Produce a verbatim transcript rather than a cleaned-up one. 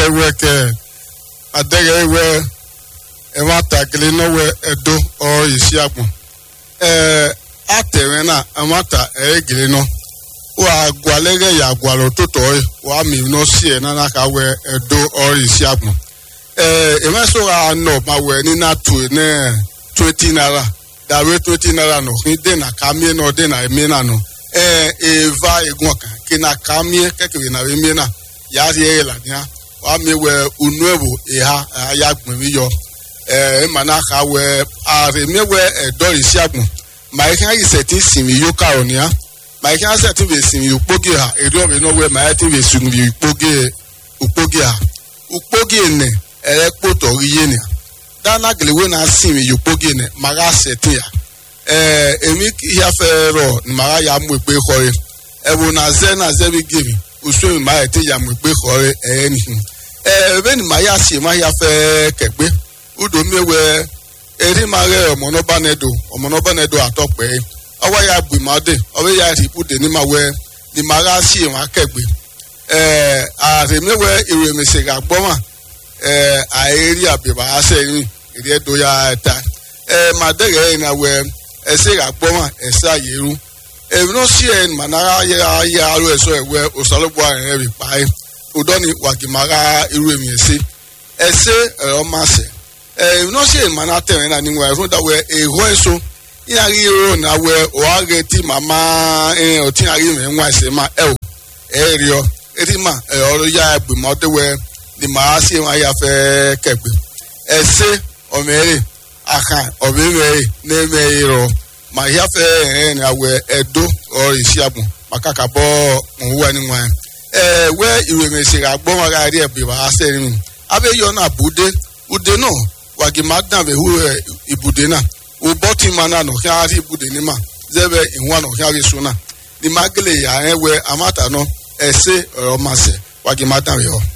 ke we ke adege we e ma ta gele no we edo o isi agbon eh atere na amata e gele no wa gwalege ya gwalo toto wa mi no si na na ka we edo o isi agbon eh e ma so ga no ma we ni na tu ne twenty naira da we twenty naira no ni de na ka mi no de na mi na no eh eva egun kan ki na ka mi kekere na we mi na ya ri la nia wa mi we unuebu eha ya gbon mi yo eh mana ka we are mi we edo isi agbon my can is setting simi yo ka onia my can setting we simi yo pogi ha edo we no we my setting we simi yo pogi upogi ha upogi ne ere poto riye ne dana gele we na simi yo pogi ne maga setting ya eh emi ya fe ro ni maga ya mu pe khore e wo na ze na ze bi give uso mi ma ete ya mu pe khore eh ni eh be ni ma ya si ma ya fe kegbe udo mewe eri mare omonoba nedo omonoba nedo atope owa ya gbimade owe ya ripude ni mawe ni mara si won akegbe eh are mewe ire mese ga gboma eh aeri abeba aseyin ire do ya ta eh madere na we ese ga gboma ese ayeru e no si en manara ya ya aro eso ewe osalogbo are ri pai udoni wagimara iru emi ese ese o mase eh no se mana tere na niwa e da we e ho eso ina ri ro na we o age ti mama eh o ti ari me nwa se ma e o e ri o e ti ma e o ya egbe mo de we ni ma se wa ya fe kegbe e se o mere aka o be me ne me ro ma ya fe eh na we edo o isi agbon makaka bo mo wa ni nwa eh we iwe me se ga gbo ma ga ri e be ba se ri abe yo na bude ude no wagi magna be hu ibude na o boti mana no kya ri ibude ni ma zebe inwa no kya ri suna ni magele ya enwe amata no ese o ma se wagi magna yo